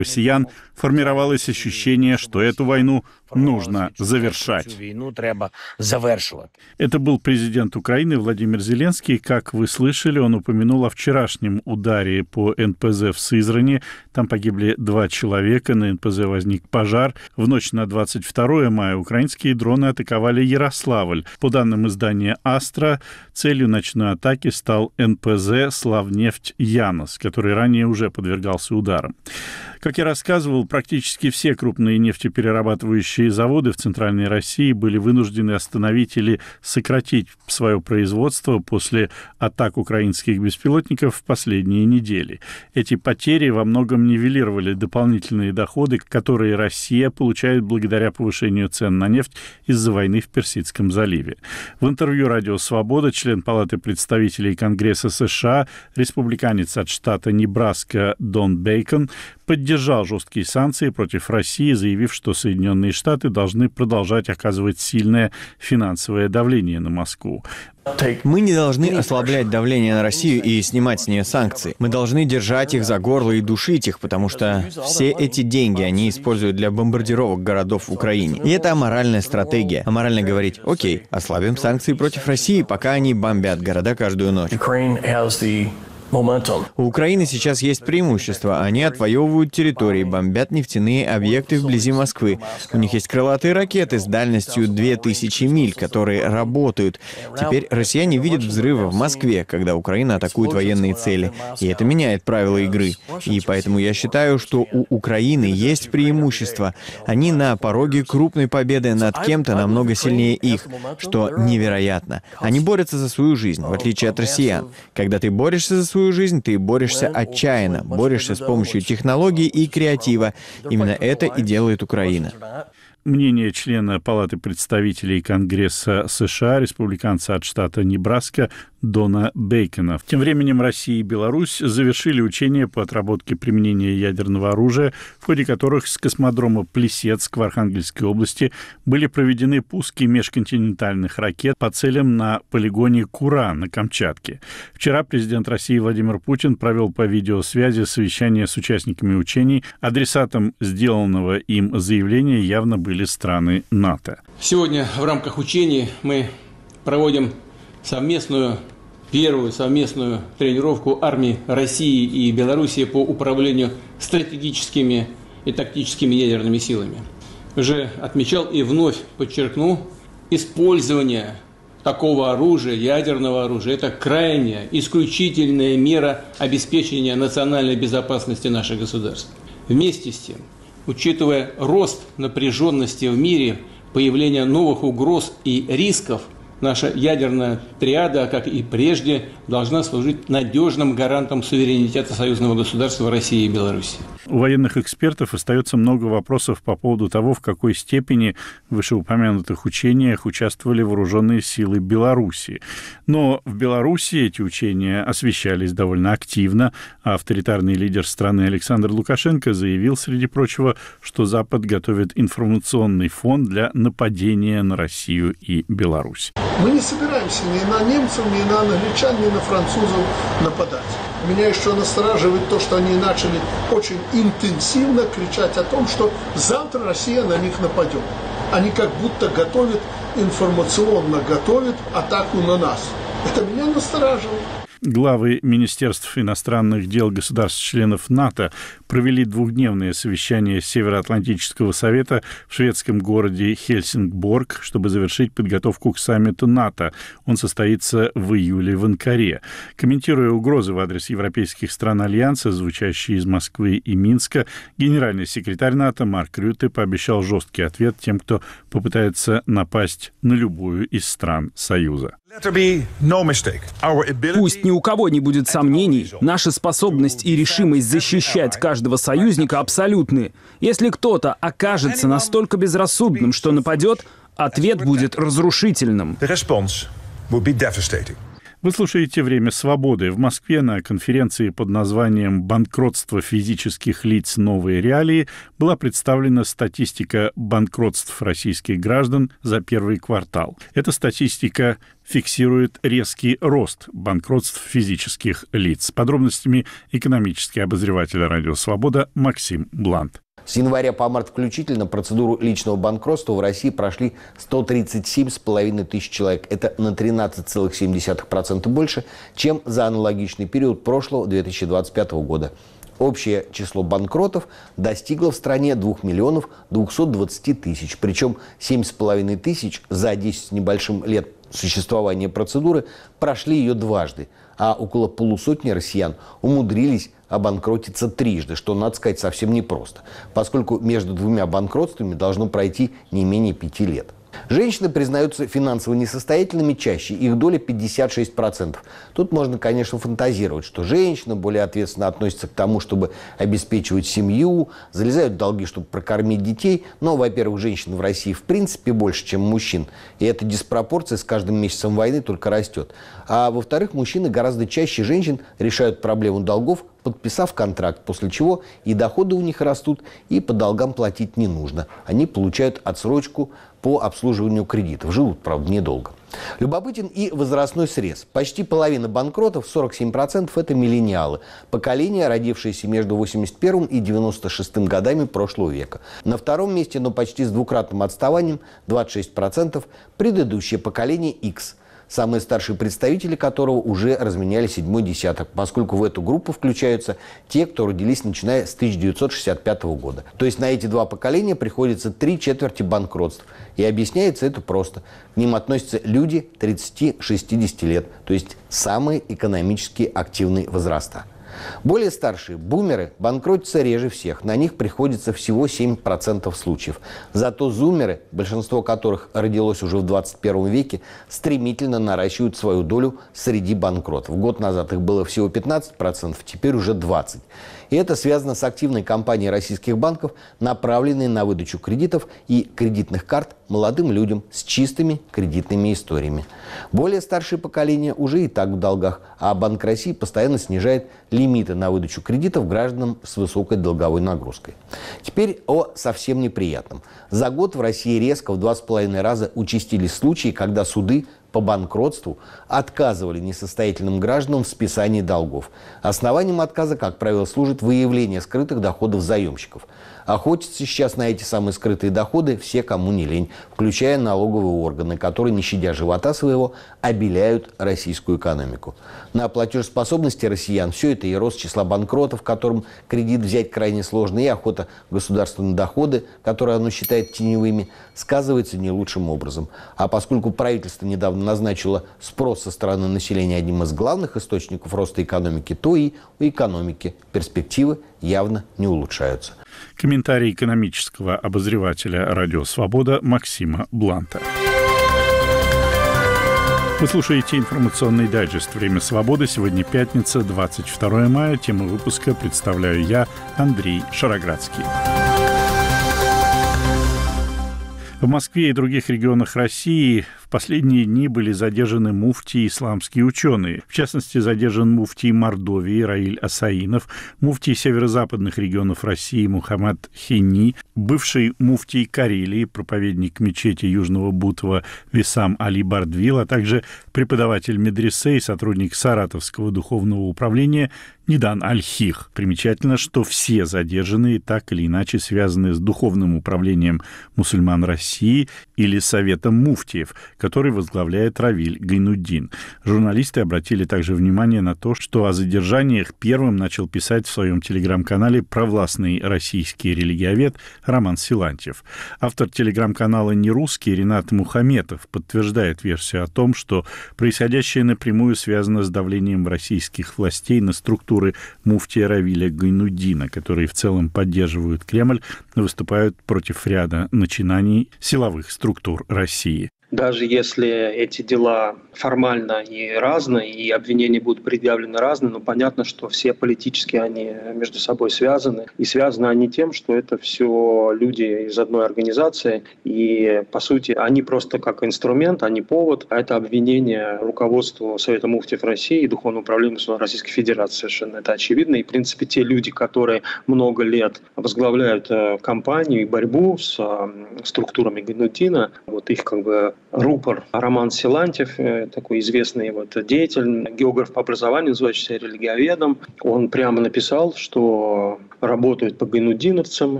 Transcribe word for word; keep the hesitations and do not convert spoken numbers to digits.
россиян формировалось ощущение, что эту войну нужно завершать. Это был президент Украины Владимир Зеленский. Как вы слышали, он упомянул о вчерашнем ударе по эн пэ зэ в Сызрани. Там погибли два человека, на эн пэ зэ возник пожар. В ночь на двадцать второе мая украинские дроны атаковали Ярославль. По данным издания «Астра», целью ночной атаки стал эн пэ зэ «Славнефть-Янос», который ранее уже подвергался ударам. Как я рассказывал, практически все крупные нефтеперерабатывающие заводы в Центральной России были вынуждены остановить или сократить свое производство после атак украинских беспилотников в последние недели. Эти потери во многом нивелировали дополнительные доходы, которые Россия получает благодаря повышению цен на нефть из-за войны в Персидском заливе. В интервью «Радио Свобода» член Палаты представителей Конгресса США, республиканец от штата Небраска Дон Бейкон, поддержал жесткие санкции против России, заявив, что Соединенные Штаты должны продолжать оказывать сильное финансовое давление на Москву. Мы не должны ослаблять давление на Россию и снимать с нее санкции. Мы должны держать их за горло и душить их, потому что все эти деньги они используют для бомбардировок городов в Украине. И это аморальная стратегия. Аморально говорить: окей, ослабим санкции против России, пока они бомбят города каждую ночь. У Украины сейчас есть преимущество. Они отвоевывают территории, бомбят нефтяные объекты вблизи Москвы. У них есть крылатые ракеты с дальностью две тысячи миль, которые работают. Теперь россияне видят взрывы в Москве, когда Украина атакует военные цели. И это меняет правила игры. И поэтому я считаю, что у Украины есть преимущество. Они на пороге крупной победы над кем-то намного сильнее их, что невероятно. Они борются за свою жизнь, в отличие от россиян. Когда ты борешься за свою жизнь, ты борешься отчаянно, борешься с помощью технологий и креатива. Именно это и делает Украина. Мнение члена Палаты представителей Конгресса США, республиканца от штата Небраска Дона Бейкона. Тем временем Россия и Беларусь завершили учения по отработке применения ядерного оружия, в ходе которых с космодрома Плесецк в Архангельской области были проведены пуски межконтинентальных ракет по целям на полигоне Кура на Камчатке. Вчера президент России Владимир Путин провел по видеосвязи совещание с участниками учений. Адресатом сделанного им заявления явно были были страны НАТО. Сегодня в рамках учений мы проводим совместную, первую совместную тренировку армий России и Белоруссии по управлению стратегическими и тактическими ядерными силами. Уже отмечал и вновь подчеркну, использование такого оружия, ядерного оружия, это крайняя, исключительная мера обеспечения национальной безопасности наших государств. Вместе с тем, учитывая рост напряженности в мире, появление новых угроз и рисков, наша ядерная триада, как и прежде, должна служить надежным гарантом суверенитета союзного государства России и Беларуси. У военных экспертов остается много вопросов по поводу того, в какой степени в вышеупомянутых учениях участвовали вооруженные силы Беларуси. Но в Беларуси эти учения освещались довольно активно, а авторитарный лидер страны Александр Лукашенко заявил, среди прочего, что Запад готовит информационный фон для нападения на Россию и Беларусь. Мы не собираемся ни на немцев, ни на англичан, ни на французов нападать. Меня еще настораживает то, что они начали очень интенсивно кричать о том, что завтра Россия на них нападет. Они как будто готовят, информационно готовят атаку на нас. Это меня настораживает. Главы Министерств иностранных дел государств-членов НАТО провели двухдневное совещание Североатлантического совета в шведском городе Хельсингборг, чтобы завершить подготовку к саммиту НАТО. Он состоится в июле в Анкаре. Комментируя угрозы в адрес европейских стран Альянса, звучащие из Москвы и Минска, генеральный секретарь НАТО Марк Рютте пообещал жесткий ответ тем, кто попытается напасть на любую из стран Союза. Пусть ни у кого не будет сомнений, наша способность и решимость защищать каждого союзника абсолютны. Если кто-то окажется настолько безрассудным, что нападет, ответ будет разрушительным. Вы слушаете «Время свободы». В Москве на конференции под названием «Банкротство физических лиц. Новые реалии» была представлена статистика банкротств российских граждан за первый квартал. Эта статистика фиксирует резкий рост банкротств физических лиц. С подробностями экономический обозреватель «Радио Свобода» Максим Блант. С января по март включительно процедуру личного банкротства в России прошли сто тридцать семь с половиной тысяч человек. Это на тринадцать целых семь десятых процента больше, чем за аналогичный период прошлого две тысячи двадцать пятого года. Общее число банкротов достигло в стране двух миллионов двухсот двадцати тысяч. Причем семь с половиной тысяч за десять с небольшим лет существования процедуры прошли ее дважды. А около полусотни россиян умудрились обанкротиться трижды, что, надо сказать, совсем непросто, поскольку между двумя банкротствами должно пройти не менее пяти лет. Женщины признаются финансово несостоятельными чаще, их доля пятьдесят шесть процентов. Тут можно, конечно, фантазировать, что женщины более ответственно относятся к тому, чтобы обеспечивать семью, залезают в долги, чтобы прокормить детей. Но, во-первых, женщин в России в принципе больше, чем мужчин, и эта диспропорция с каждым месяцем войны только растет. А во-вторых, мужчины гораздо чаще женщин решают проблему долгов, подписав контракт, после чего и доходы у них растут, и по долгам платить не нужно. Они получают отсрочку по обслуживанию кредитов. Живут, правда, недолго. Любопытен и возрастной срез. Почти половина банкротов, сорок семь процентов, это миллениалы. Поколение, родившееся между восемьдесят первым и девяносто шестым годами прошлого века. На втором месте, но почти с двукратным отставанием, двадцать шесть процентов, предыдущее поколение X. Самые старшие представители которого уже разменяли седьмой десяток, поскольку в эту группу включаются те, кто родились начиная с тысяча девятьсот шестьдесят пятого года. То есть на эти два поколения приходится три четверти банкротств. И объясняется это просто. К ним относятся люди тридцати-шестидесяти лет, то есть самые экономически активные возраста. Более старшие, бумеры, банкротятся реже всех. На них приходится всего семь процентов случаев. Зато зумеры, большинство которых родилось уже в двадцать первом веке, стремительно наращивают свою долю среди банкротов. Год назад их было всего пятнадцать процентов, теперь уже двадцать процентов. И это связано с активной кампанией российских банков, направленной на выдачу кредитов и кредитных карт молодым людям с чистыми кредитными историями. Более старшее поколение уже и так в долгах, а Банк России постоянно снижает лимиты на выдачу кредитов гражданам с высокой долговой нагрузкой. Теперь о совсем неприятном. За год в России резко в два с половиной раза участились случаи, когда суды по банкротству отказывали несостоятельным гражданам в списании долгов. Основанием отказа, как правило, служит выявление скрытых доходов заемщиков. Охотятся сейчас на эти самые скрытые доходы все, кому не лень, включая налоговые органы, которые, не щадя живота своего, обеляют российскую экономику. На платежеспособности россиян все это и рост числа банкротов, которым кредит взять крайне сложно, и охота государства на доходы, которые оно считает теневыми, сказывается не лучшим образом. А поскольку правительство недавно назначило спрос со стороны населения одним из главных источников роста экономики, то и у экономики перспективы явно не улучшаются. Комментарий экономического обозревателя «Радио Свобода» Максима Бланта. Вы слушаете информационный дайджест «Время свободы». Сегодня пятница, двадцать второе мая. Тему выпуска представляю я, Андрей Шароградский. В Москве и других регионах России в последние дни были задержаны муфтии и исламские ученые. В частности, задержан муфтий Мордовии Раиль Асаинов, муфтий северо-западных регионов России Мухаммад Хинни, бывший муфтий Карелии, проповедник мечети Южного Бутова Висам Али Бардвил, а также преподаватель медресе и сотрудник Саратовского духовного управления Нидан Аль-Хих. Примечательно, что все задержанные так или иначе связаны с духовным управлением мусульман России или Советом муфтиев, который возглавляет Равиль Гайнуддин. Журналисты обратили также внимание на то, что о задержаниях первым начал писать в своем телеграм-канале провластный российский религиовед Роман Силантьев. Автор телеграм-канала «Нерусский» Ринат Мухаметов подтверждает версию о том, что происходящее напрямую связано с давлением российских властей на структуры муфтия Равиля Гайнуддина, которые в целом поддерживают Кремль, но выступают против ряда начинаний силовых структур России. даже если эти дела формально и разные, и обвинения будут предъявлены разные, но понятно, что все политически они между собой связаны. И связаны они тем, что это все люди из одной организации, и, по сути, они просто как инструмент, а не повод. А это обвинение руководству Совета муфтиев России и Духовному управлению Российской Федерации. Совершенно это очевидно. И, в принципе, те люди, которые много лет возглавляют кампанию и борьбу с структурами Гайнутдина, вот их как бы рупор Роман Силантьев, такой известный вот деятель, географ по образованию, называющийся религиоведом, он прямо написал, что работают по гайнутдиновцам,